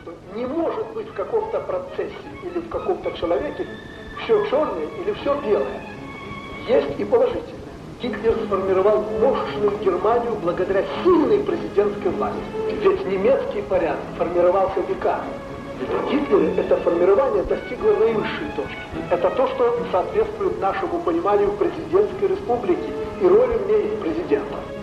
что не может быть в каком-то процессе или в каком-то человеке все черное или все белое. Есть и положительное. Гитлер сформировал мощную Германию благодаря сильной президентской власти. Ведь немецкий порядок формировался веками. В Гитлере это формирование достигло наивысшей точки. Это то, что соответствует нашему пониманию президентской республики и роли в ней президента.